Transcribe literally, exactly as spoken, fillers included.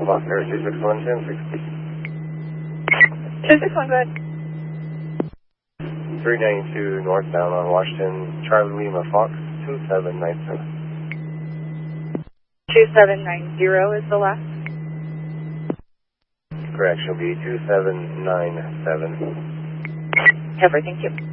Boston Air two six one, ten six. two six one, go ahead. three ninety-two northbound on Washington, Charlie Lima Fox, two seven nine seven. two seven nine zero is the last? Correct, she'll be two seven nine seven. Cover, thank you.